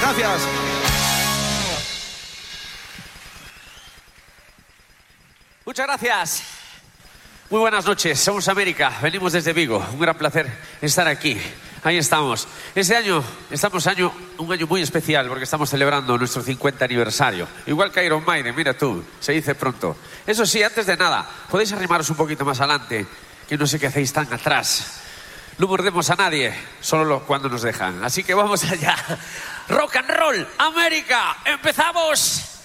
Gracias. Muchas gracias. Muy buenas noches, somos América, venimos desde Vigo. Un gran placer estar aquí. Ahí estamos. Este año, un año muy especial porque estamos celebrando nuestro 50 aniversario. Igual que Iron Maiden, mira tú, se dice pronto. Eso sí, antes de nada, podéis arrimaros un poquito más adelante, que no sé qué hacéis tan atrás. No mordemos a nadie, solo cuando nos dejan. Así que vamos allá. Rock and roll, América, empezamos.